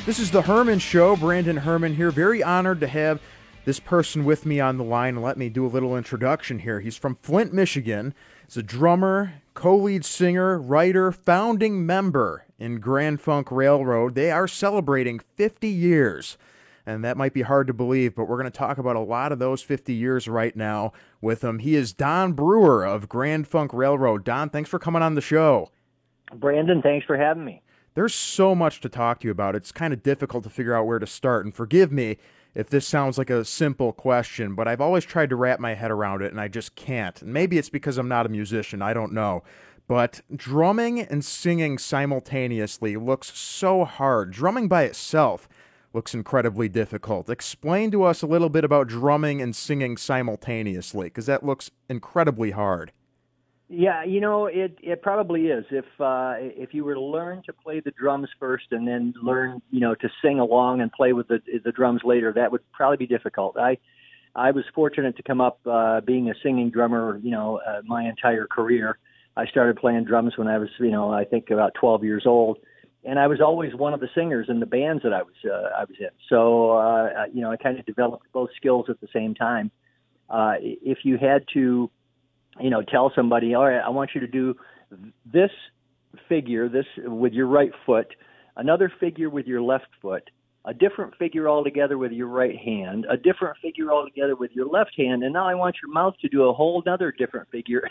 This is the Herman Show. Brandon Herman here. Very honored to have this person with me on the line. Let me do a little introduction here. He's from Flint, Michigan. He's a drummer, co-lead singer, writer, founding member in Grand Funk Railroad. They are celebrating 50 years. And that might be hard to believe, but we're going to talk about a lot of those 50 years right now with him. He is Don Brewer of Grand Funk Railroad. Don, thanks for coming on the show. Brandon, thanks for having me. There's so much to talk to you about. It's kind of difficult to figure out where to start. And forgive me if this sounds like a simple question, but I've always tried to wrap my head around it, and I just can't. And maybe it's because I'm not a musician. I don't know. But drumming and singing simultaneously looks so hard. Drumming by itself looks incredibly difficult. Explain to us a little bit about drumming and singing simultaneously, because that looks incredibly hard. Yeah, it probably is. If you were to learn to play the drums first and then learn, to sing along and play with the drums later, that would probably be difficult. I was fortunate to come up being a singing drummer, my entire career. I started playing drums when I was, I think about 12 years old, and I was always one of the singers in the bands that I was in. So, I kind of developed both skills at the same time. If you had to tell somebody, all right, I want you to do this figure, this with your right foot, another figure with your left foot, a different figure altogether with your right hand, a different figure altogether with your left hand, and now I want your mouth to do a whole other different figure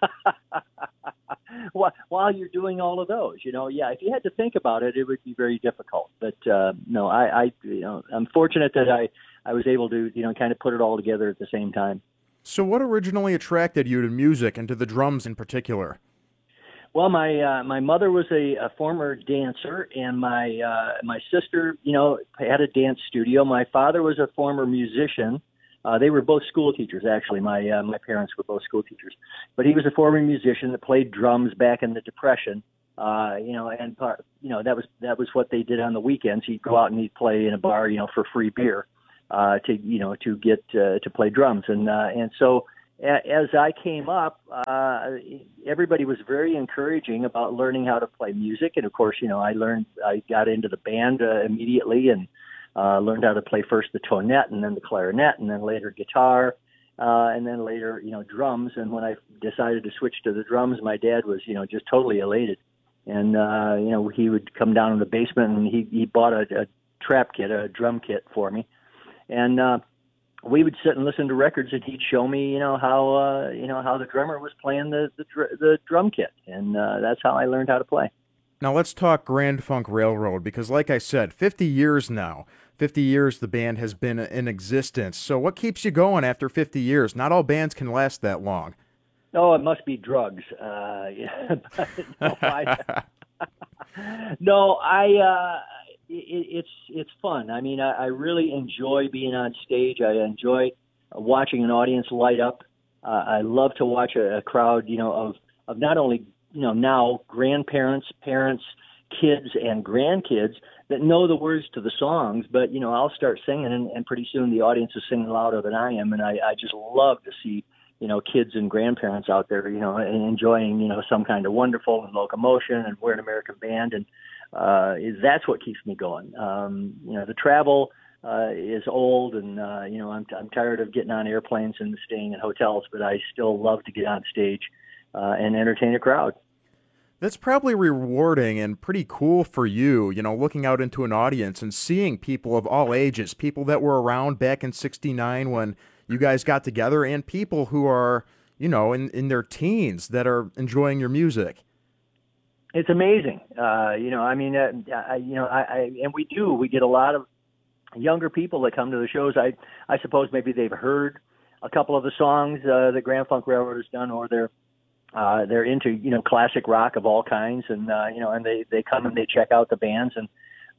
while you're doing all of those. If you had to think about it, it would be very difficult. But no, I'm fortunate that I was able to, kind of put it all together at the same time. So what originally attracted you to music and to the drums in particular? Well, my mother was a former dancer, and my sister, had a dance studio. My father was a former musician. They were both school teachers, actually. My parents were both school teachers. But he was a former musician that played drums back in the Depression. And that was what they did on the weekends. He'd go out and he'd play in a bar, for free beer. To get to play drums, and so as I came up, everybody was very encouraging about learning how to play music, and of course, I got into the band immediately and learned how to play first the tonette and then the clarinet and then later guitar, and then later drums. And when I decided to switch to the drums, my dad was just totally elated, and he would come down in the basement and he bought a trap kit, a drum kit for me. And we would sit and listen to records, and he'd show me, how the drummer was playing the drum kit, and that's how I learned how to play. Now let's talk Grand Funk Railroad, because like I said, 50 years now. 50 years the band has been in existence. So what keeps you going after 50 years? Not all bands can last that long. Oh, it must be drugs. It's fun. I mean, I really enjoy being on stage. I enjoy watching an audience light up. I love to watch a crowd, of not only, now grandparents, parents, kids, and grandkids that know the words to the songs, but, I'll start singing and pretty soon the audience is singing louder than I am. And I just love to see, kids and grandparents out there, enjoying, some kind of Wonderful and Locomotion and We're an American Band. And that's what keeps me going. The travel is old, and I'm tired of getting on airplanes and staying in hotels, but I still love to get on stage and entertain a crowd. That's probably rewarding and pretty cool for you, looking out into an audience and seeing people of all ages, people that were around back in '69 when you guys got together, and people who are, in their teens that are enjoying your music. It's amazing. We get a lot of younger people that come to the shows. I suppose maybe they've heard a couple of the songs that Grand Funk Railroad has done, or they're into, classic rock of all kinds. And, and they come and they check out the bands, and,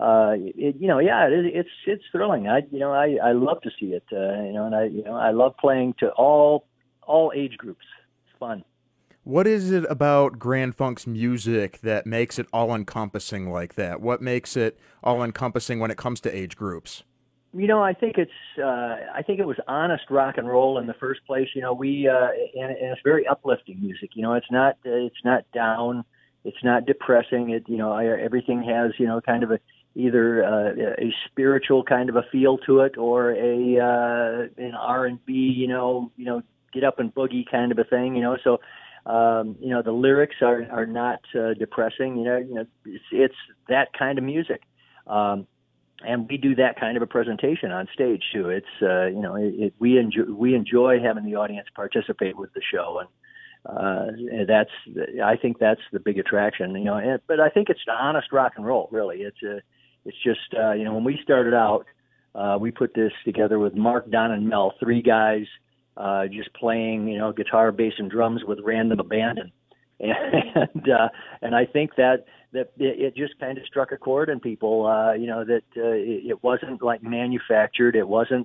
it's thrilling. I love to see it, and I love playing to all age groups. It's fun. What is it about Grand Funk's music that makes it all-encompassing like that? What makes it all-encompassing when it comes to age groups? I think it was honest rock and roll in the first place. And it's very uplifting music. It's not down, it's not depressing. Everything has, kind of either a spiritual kind of a feel to it, or an R&B, get up and boogie kind of a thing, So, the lyrics are not depressing. It's that kind of music. And we do that kind of a presentation on stage too. It's we enjoy having the audience participate with the show, and I think that's the big attraction. But I think it's honest rock and roll. Really, it's just when we started out, we put this together with Mark, Don, and Mel, three guys just playing guitar, bass, and drums with random abandon, and I think that it just kind of struck a chord in people, that it wasn't like manufactured. It wasn't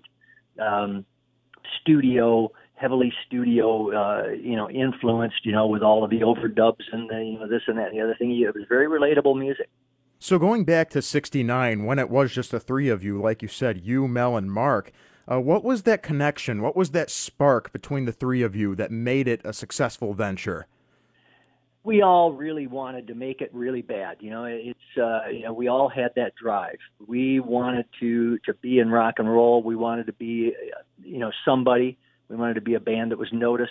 heavily studio, influenced, with all of the overdubs and this and that and the other thing. It was very relatable music. So going back to '69, when it was just the three of you, like you said, you, Mel, and Mark, what was that connection? What was that spark between the three of you that made it a successful venture? We all really wanted to make it really bad. We all had that drive. We wanted to be in rock and roll. We wanted to be, somebody. We wanted to be a band that was noticed.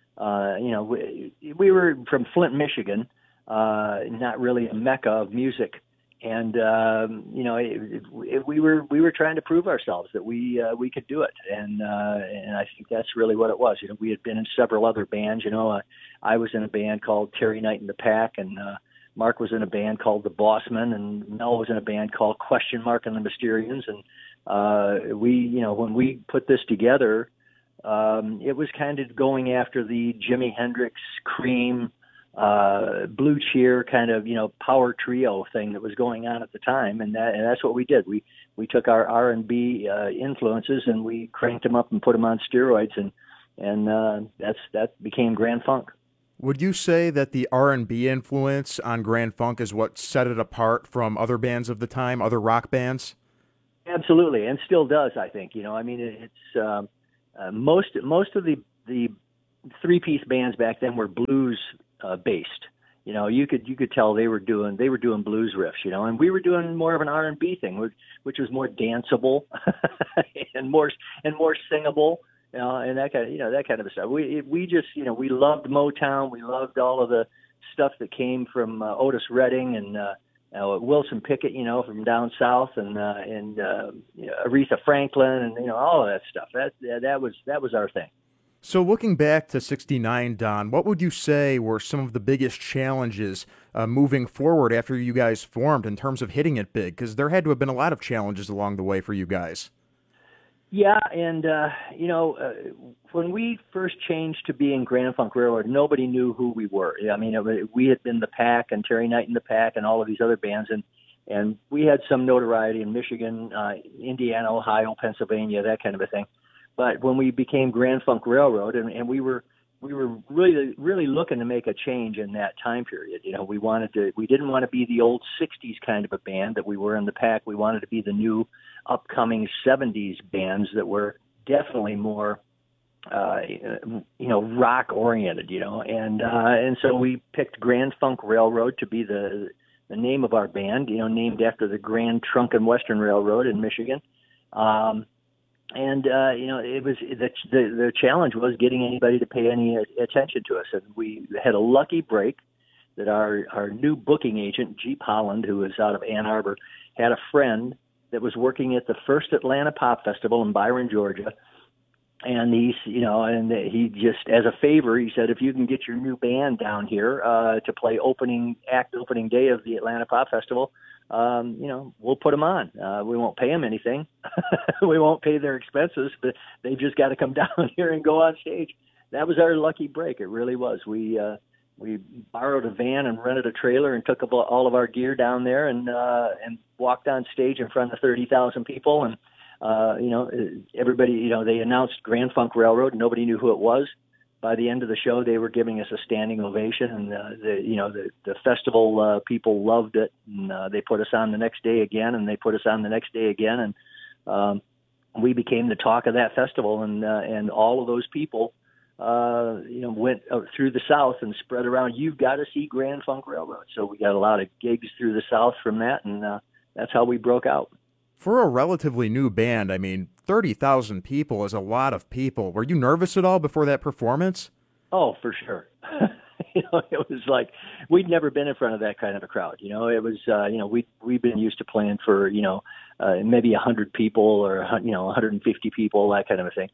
We were from Flint, Michigan, not really a mecca of music. And, we were trying to prove ourselves that we could do it. And I think that's really what it was. We had been in several other bands. I was in a band called Terry Knight and the Pack, and Mark was in a band called the Bossmen, and Mel was in a band called Question Mark and the Mysterians. And when we put this together, it was kind of going after the Jimi Hendrix, Cream, Blue Cheer kind of power trio thing that was going on at the time, and that's what we did. We took our R&B influences and we cranked them up and put them on steroids, and that became Grand Funk. Would you say that the R&B influence on Grand Funk is what set it apart from other bands of the time, other rock bands? Absolutely, and still does. I think it's most of the three-piece bands back then were blues based. You could tell they were doing blues riffs, and we were doing more of an R&B thing, which was more danceable and more singable, and that kind of stuff. We just we loved Motown. We loved all of the stuff that came from Otis Redding and Wilson Pickett, from down south, and Aretha Franklin, and all of that stuff. That was our thing. So looking back to '69, Don, what would you say were some of the biggest challenges moving forward after you guys formed in terms of hitting it big? Because there had to have been a lot of challenges along the way for you guys. Yeah, and when we first changed to being Grand Funk Railroad, nobody knew who we were. We had been the Pack and Terry Knight and the Pack and all of these other bands, and we had some notoriety in Michigan, Indiana, Ohio, Pennsylvania, that kind of a thing. But when we became Grand Funk Railroad, and we were really looking to make a change in that time period. We didn't want to be the old '60s kind of a band that we were in the Pack. We wanted to be the new upcoming '70s bands that were definitely more rock oriented, and so we picked Grand Funk Railroad to be the name of our band, named after the Grand Trunk and Western Railroad in Michigan. It was the challenge was getting anybody to pay any attention to us. And we had a lucky break that our new booking agent, Jeep Holland, who is out of Ann Arbor, had a friend that was working at the First Atlanta Pop Festival in Byron, Georgia. And he just, as a favor, he said, if you can get your new band down here to play opening day of the Atlanta Pop Festival, we'll put them on. We won't pay them anything. We won't pay their expenses, but they've just got to come down here and go on stage. That was our lucky break. It really was. We borrowed a van and rented a trailer and took all of our gear down there and walked on stage in front of 30,000 people. And everybody, they announced Grand Funk Railroad. Nobody knew who it was. By the end of the show, they were giving us a standing ovation, and the festival people loved it. And they put us on the next day again, and they put us on the next day again, and we became the talk of that festival. And all of those people, went through the South and spread around. You've got to see Grand Funk Railroad. So we got a lot of gigs through the South from that, and that's how we broke out. For a relatively new band, I mean, 30,000 people is a lot of people. Were you nervous at all before that performance? Oh, for sure. It was like we'd never been in front of that kind of a crowd. It was we've been used to playing for maybe 100 people or 150 people, that kind of a thing.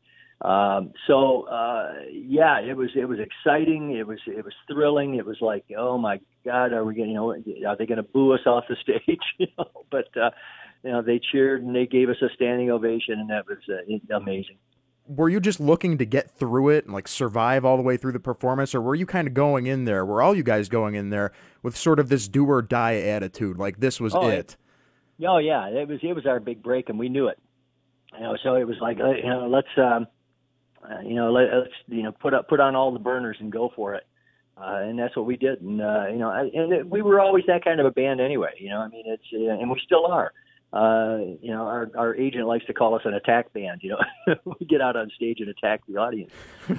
Yeah, it was exciting. It was thrilling. It was like, oh my God, are they going to boo us off the stage? But they cheered and they gave us a standing ovation, and that was amazing. Were you just looking to get through it and like survive all the way through the performance, or were you kind of going in there? Were all you guys going in there with sort of this do or die attitude, like this was it? Oh yeah, it was our big break, and we knew it. So it was like let's put on all the burners and go for it. And that's what we did. And we were always that kind of a band anyway. It's and we still are. Our agent likes to call us an attack band. We get out on stage and attack the audience.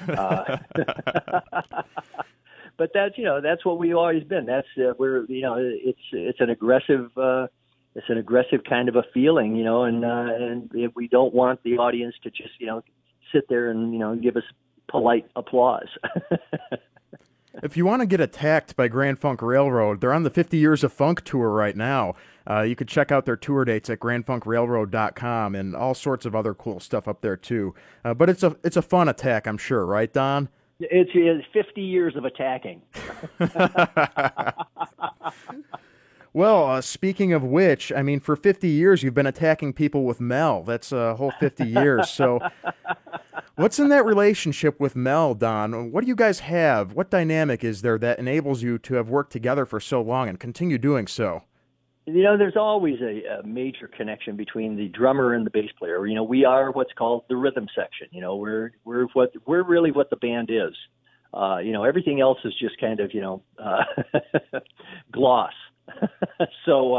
But that's what we've always been. That's it's an aggressive kind of a feeling, and we don't want the audience to just sit there and give us polite applause. If you want to get attacked by Grand Funk Railroad, they're on the 50 Years of Funk tour right now. You could check out their tour dates at grandfunkrailroad.com and all sorts of other cool stuff up there too. But it's a fun attack, I'm sure, right, Don? It's 50 years of attacking. Well, speaking of which, I mean, for 50 years you've been attacking people with Mel. That's a whole 50 years. So what's in that relationship with Mel, Don? What do you guys have? What dynamic is there that enables you to have worked together for so long and continue doing so? There's always a major connection between the drummer and the bass player. We are what's called the rhythm section. We're really what the band is. Everything else is just kind of gloss. So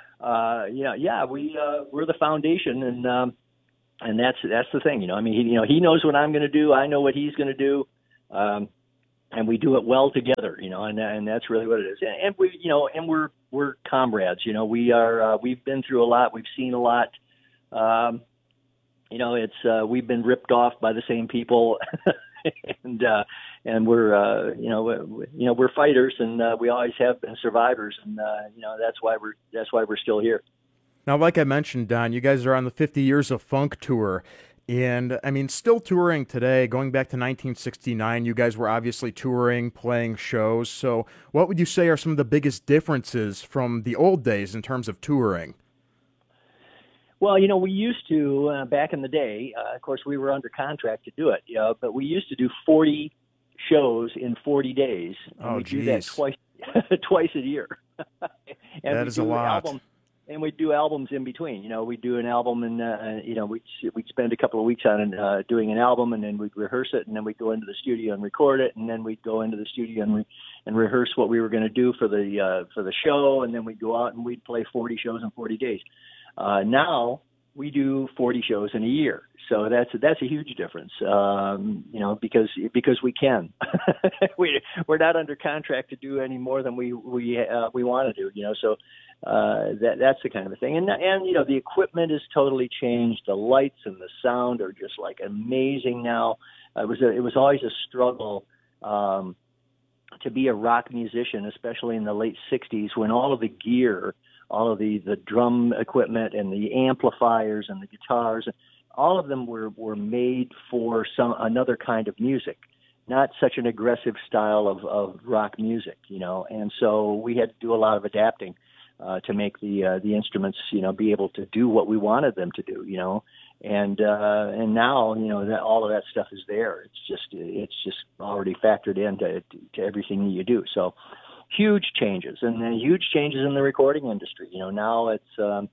we're the foundation, and that's the thing. He knows what I'm going to do. I know what he's going to do. And we do it well together, and that's really what it is. And we're comrades, we've been through a lot, we've seen a lot. We've been ripped off by the same people, and we're fighters, and we always have been survivors, and that's why we're still here. Now, like I mentioned, Don, you guys are on the 50 Years of Funk tour. And, I mean, still touring today, going back to 1969, you guys were obviously touring, playing shows. So what would you say are some of the biggest differences from the old days in terms of touring? Well, we used to, back in the day, of course, we were under contract to do it, but we used to do 40 shows in 40 days. And we do that twice a year. And that is a lot. And we do albums in between. We do an album, and we'd spend a couple of weeks on doing an album, and then we'd rehearse it, and then we'd go into the studio and record it, and then we'd go into the studio and rehearse what we were going to do for the show, and then we'd go out and we'd play 40 shows in 40 days. Now we do 40 shows in a year, so that's a huge difference. Because we can. We're not under contract to do any more than we want to do. So. That's the kind of a thing, and the equipment is totally changed. The lights and the sound are just like amazing now. It was always a struggle to be a rock musician, especially in the late '60s, when all of the gear, all of the drum equipment and the amplifiers and the guitars, all of them were made for another kind of music, not such an aggressive style of rock music, And so we had to do a lot of adapting. To make the instruments, be able to do what we wanted them to do, and now, that all of that stuff is there. It's just already factored into everything that you do. So, huge changes, and then huge changes in the recording industry. Now it's,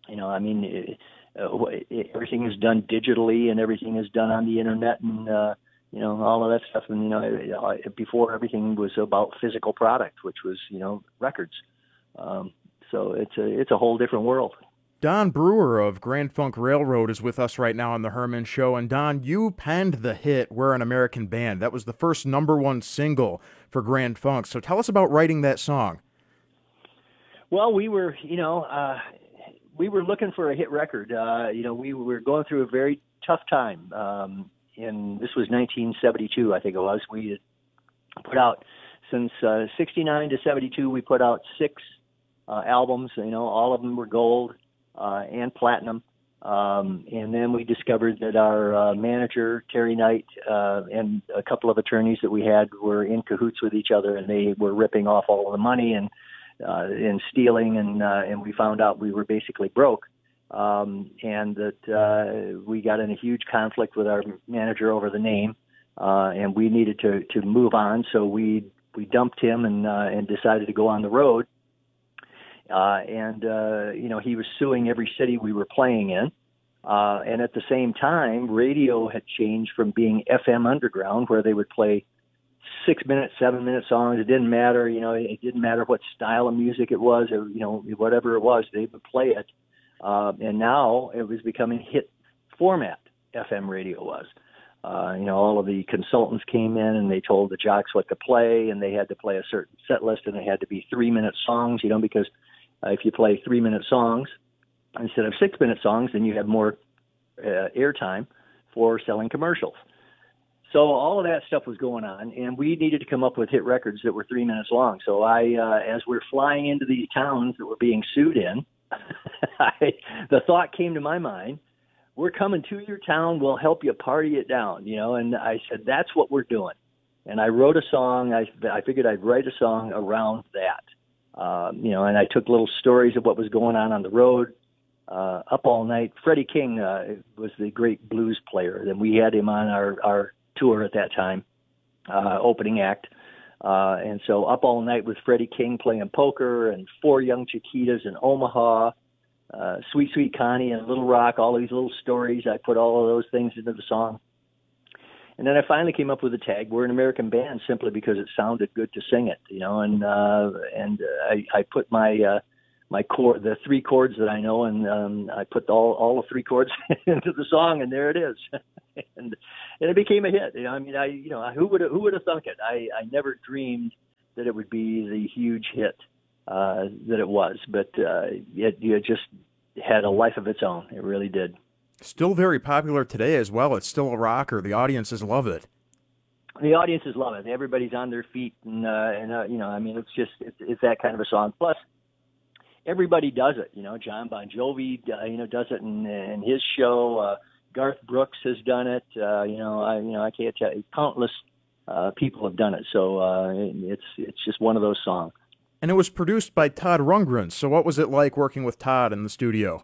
everything is done digitally, and everything is done on the internet, and all of that stuff. And before, everything was about physical product, which was records. So it's a whole different world. Don Brewer of Grand Funk Railroad is with us right now on the Herman Show. And Don, you penned the hit "We're an American Band." That was the first #1 single for Grand Funk. So tell us about writing that song. Well, we were, we were looking for a hit record. We were going through a very tough time. And this was 1972, I think it was. We had put out, since 69 to 72, we put out 6 albums. All of them were gold and platinum. And then we discovered that our manager, Terry Knight, and a couple of attorneys that we had were in cahoots with each other, and they were ripping off all of the money and stealing, and we found out we were basically broke. And that we got in a huge conflict with our manager over the name, and we needed to move on. So we dumped him and decided to go on the road. He was suing every city we were playing in. And at the same time, radio had changed from being FM underground, where they would play 6-minute, 7-minute songs. It didn't matter, it didn't matter what style of music it was, or, whatever it was, they would play it. And now it was becoming hit format, FM radio was. All of the consultants came in and they told the jocks what to play, and they had to play a certain set list, and they had to be 3-minute songs, because if you play 3-minute songs instead of 6-minute songs, then you have more airtime for selling commercials. So all of that stuff was going on, and we needed to come up with hit records that were 3 minutes long. So as we're flying into these towns that we're being sued in, the thought came to my mind, we're coming to your town, we'll help you party it down, and I said, that's what we're doing. And I wrote a song. I figured I'd write a song around that. And I took little stories of what was going on the road, Up All Night. Freddie King was the great blues player, and we had him on our tour at that time, opening act. And so Up All Night with Freddie King playing poker, and Four Young Chiquitas in Omaha, Sweet Sweet Connie and Little Rock, all these little stories. I put all of those things into the song. And then I finally came up with the tag, "We're an American Band," simply because it sounded good to sing it, and I put my chord, the 3 chords that I know, and I put all the 3 chords into the song, and there it is. and it became a hit. Who would have thunk it? I never dreamed that it would be the huge hit that it was, but it just had a life of its own. It really did. Still very popular today as well. It's still a rocker. The audiences love it. The audiences love it. Everybody's on their feet, and it's that kind of a song. Plus, everybody does it. John Bon Jovi, does it in his show. Garth Brooks has done it. I can't tell you, countless people have done it. So it's just one of those songs. And it was produced by Todd Rundgren. So what was it like working with Todd in the studio?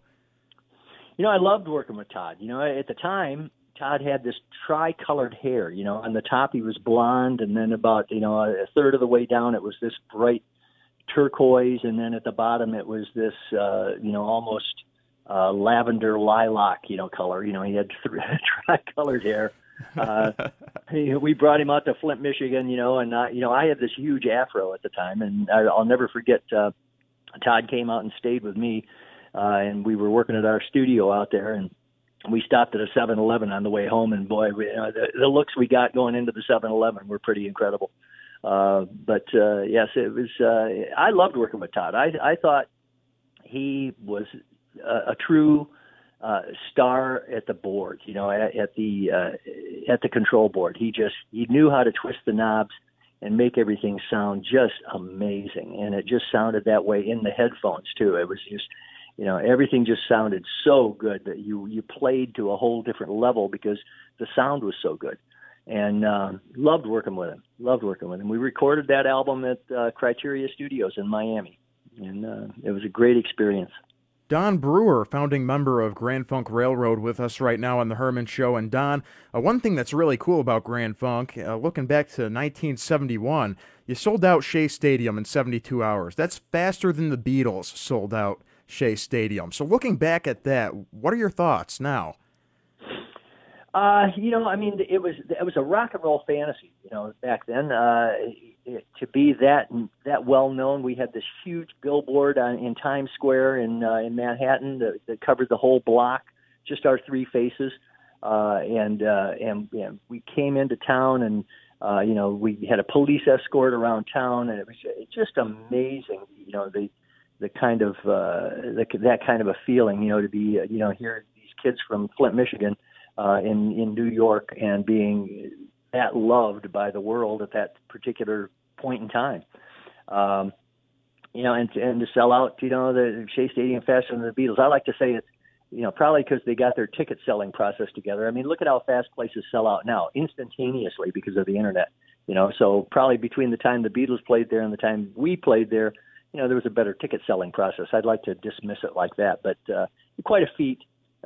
I loved working with Todd. At the time, Todd had this tri-colored hair. On the top he was blonde, and then about, a third of the way down it was this bright turquoise, and then at the bottom it was this, almost lavender lilac, color. He had tri-colored hair. We brought him out to Flint, Michigan, and I had this huge afro at the time, and I'll never forget, Todd came out and stayed with me. And we were working at our studio out there, and we stopped at a 7-Eleven on the way home, and boy, the looks we got going into the 7-Eleven were pretty incredible. Yes, it was. I loved working with Todd. I thought he was a true star at the board. At the control board. He knew how to twist the knobs and make everything sound just amazing, and it just sounded that way in the headphones too. It was just. Everything just sounded so good that you played to a whole different level because the sound was so good. And loved working with him. We recorded that album at Criteria Studios in Miami, and it was a great experience. Don Brewer, founding member of Grand Funk Railroad, with us right now on The Herman Show. And Don, one thing that's really cool about Grand Funk, looking back to 1971, you sold out Shea Stadium in 72 hours. That's faster than the Beatles sold out Shea Stadium. So looking back at that, what are your thoughts now? It was a rock and roll fantasy, back then. To be that well known, we had this huge billboard in Times Square in Manhattan that covered the whole block, just our 3 faces. And we came into town, and we had a police escort around town, and it was just amazing. the kind of that kind of a feeling, to be hear these kids from Flint, Michigan, in New York, and being that loved by the world at that particular point in time. And to sell out, the Shea Stadium faster than the Beatles. I like to say it's, probably because they got their ticket selling process together. I mean, look at how fast places sell out now, instantaneously, because of the internet. So probably between the time the Beatles played there and the time we played there, there was a better ticket selling process. I'd like to dismiss it like that, but quite a feat,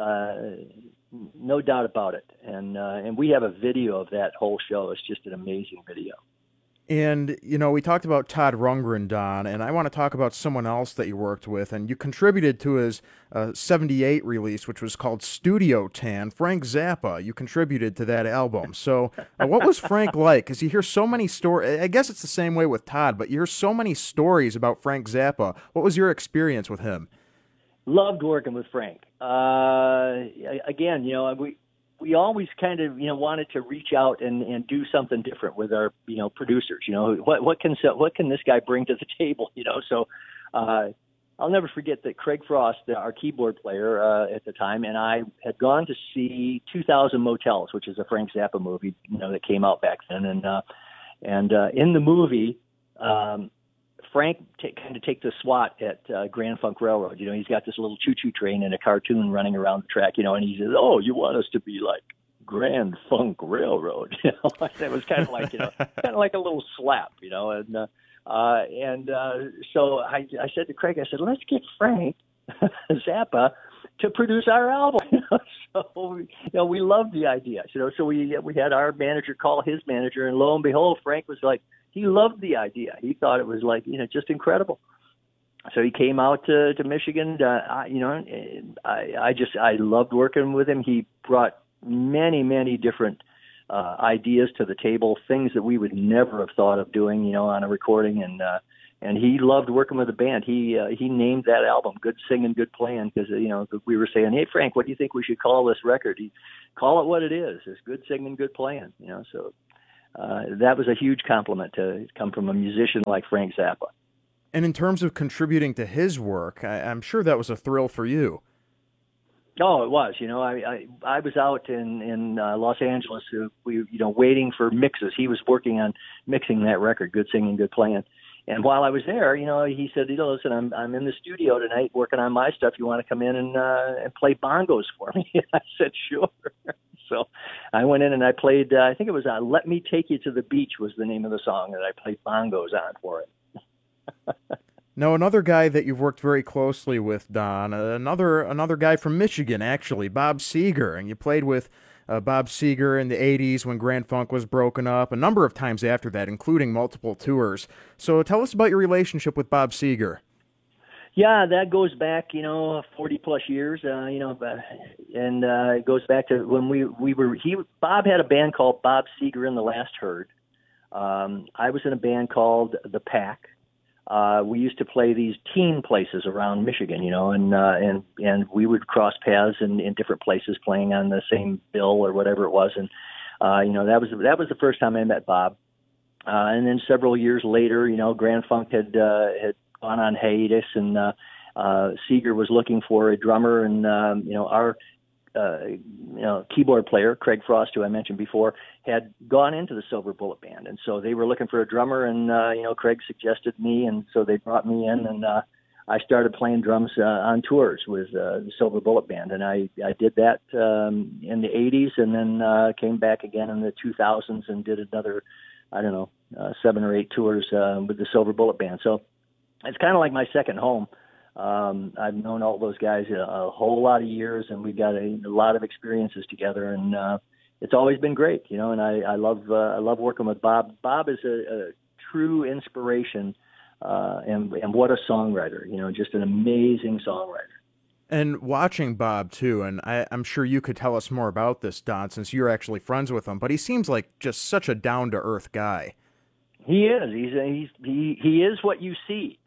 no doubt about it. And we have a video of that whole show. It's just an amazing video. And, we talked about Todd Rundgren, Don, and I want to talk about someone else that you worked with, and you contributed to his 78 release, which was called Studio Tan. Frank Zappa, you contributed to that album. So what was Frank like? Because you hear so many stories. I guess it's the same way with Todd, but you hear so many stories about Frank Zappa. What was your experience with him? Loved working with Frank. Again, we always kind of, wanted to reach out and do something different with our, producers. What can this guy bring to the table? So I'll never forget that Craig Frost, our keyboard player at the time, and I had gone to see 2000 Motels, which is a Frank Zappa movie, that came out back then. And in the movie, Frank kind of takes a swat at Grand Funk Railroad. He's got this little choo-choo train in a cartoon running around the track, and he says, "Oh, you want us to be like Grand Funk Railroad?" It was kind of like, kind of like a little slap, so I said to Craig, I said, "Let's get Frank Zappa to produce our album." So we loved the idea. So we had our manager call his manager, and lo and behold, Frank was like, he loved the idea. He thought it was like, just incredible. So he came out to Michigan. I loved working with him. He brought many, many different ideas to the table, things that we would never have thought of doing, on a recording. And he loved working with the band. He named that album "Good Singing, Good Playing" because we were saying, "Hey Frank, what do you think we should call this record?" He call it what it is. It's good singing, good playing. So. That was a huge compliment to come from a musician like Frank Zappa. And in terms of contributing to his work, I'm sure that was a thrill for you. Oh, it was. I was out in Los Angeles, waiting for mixes. He was working on mixing that record, "Good Singing, Good Playing." And while I was there, he said, "Listen, I'm in the studio tonight working on my stuff. You want to come in and play bongos for me?" I said, "Sure." So I went in and I played, I think it was "Let Me Take You to the Beach" was the name of the song that I played bongos on for it. Now, another guy that you've worked very closely with, Don, another guy from Michigan, actually, Bob Seger. And you played with Bob Seger in the 80s when Grand Funk was broken up, a number of times after that, including multiple tours. So tell us about your relationship with Bob Seger. Yeah, that goes back, 40 plus years, and it goes back to when Bob had a band called Bob Seger and the Last Herd. I was in a band called The Pack. We used to play these teen places around Michigan, and we would cross paths in different places playing on the same bill or whatever it was. And, that was the first time I met Bob. And then several years later, Grand Funk had gone on hiatus, and Seger was looking for a drummer, and our keyboard player Craig Frost, who I mentioned before, had gone into the Silver Bullet Band, and so they were looking for a drummer, and Craig suggested me, and so they brought me in, and I started playing drums on tours with the Silver Bullet Band, and I did that in the 80s, and then came back again in the 2000s and did another 7 or 8 tours with the Silver Bullet Band. So it's kind of like my second home. I've known all those guys a whole lot of years, and we've got a lot of experiences together, and it's always been great, and I love working with Bob. Bob is a true inspiration, and what a songwriter, just an amazing songwriter. And watching Bob, too, and I'm sure you could tell us more about this, Don, since you're actually friends with him, but he seems like just such a down-to-earth guy. He is. He is what you see.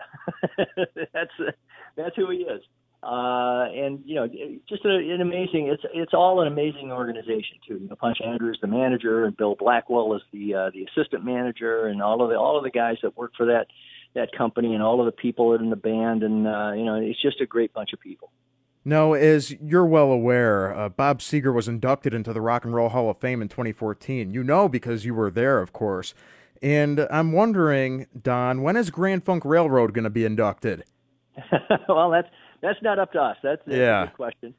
That's who he is. And just an amazing. It's all an amazing organization too. Punch Andrews, the manager, and Bill Blackwell is the assistant manager, and all of the guys that work for that company and all of the people in the band, and it's just a great bunch of people. Now, as you're well aware, Bob Seger was inducted into the Rock and Roll Hall of Fame in 2014. You know because you were there, of course. And I'm wondering, Don, when is Grand Funk Railroad going to be inducted? Well, that's not up to us. That's a good question.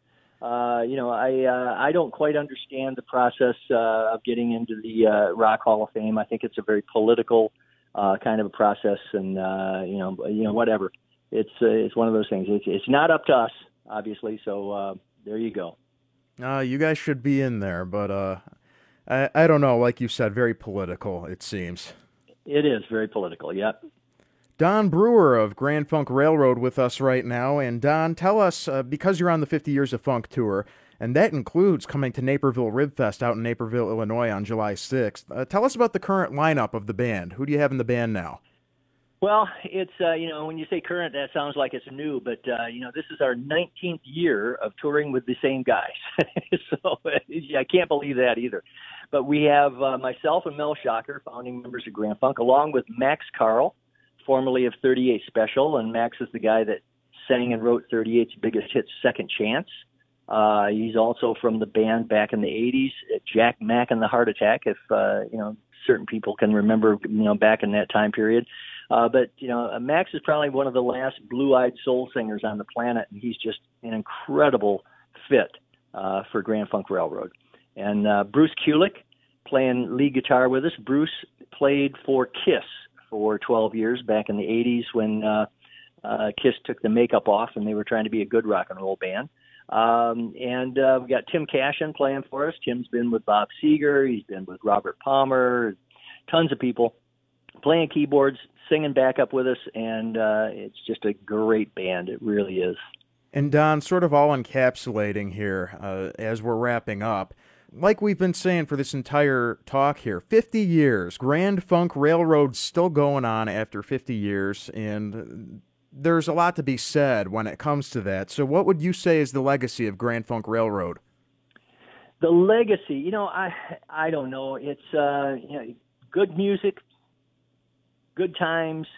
I don't quite understand the process of getting into the Rock Hall of Fame. I think it's a very political kind of a process, and whatever. It's one of those things. It's not up to us, obviously. So there you go. You guys should be in there, but I don't know. Like you said, very political, it seems. It is very political. Yep. Don Brewer of Grand Funk Railroad with us right now. And Don, tell us, because you're on the 50 Years of Funk tour, and that includes coming to Naperville Rib Fest out in Naperville, Illinois on July 6th. Tell us about the current lineup of the band. Who do you have in the band now? Well, it's, when you say current, that sounds like it's new, but, this is our 19th year of touring with the same guys. So I can't believe that either. But we have myself and Mel Shocker, founding members of Grand Funk, along with Max Carl, formerly of 38 Special, and Max is the guy that sang and wrote 38's biggest hit, Second Chance. He's also from the band back in the 80s, Jack Mack and the Heart Attack, if, certain people can remember, back in that time period. But Max is probably one of the last blue-eyed soul singers on the planet, and he's just an incredible fit for Grand Funk Railroad. And Bruce Kulick playing lead guitar with us. Bruce played for Kiss for 12 years back in the 80s when Kiss took the makeup off and they were trying to be a good rock and roll band. We got Tim Cashin playing for us. Tim's been with Bob Seger. He's been with Robert Palmer, tons of people playing keyboards, singing backup with us, and it's just a great band. It really is. And Don, sort of all encapsulating here as we're wrapping up, like we've been saying for this entire talk here, 50 years, Grand Funk Railroad's still going on after 50 years, and there's a lot to be said when it comes to that. So what would you say is the legacy of Grand Funk Railroad? The legacy, I don't know. It's, good music, good times,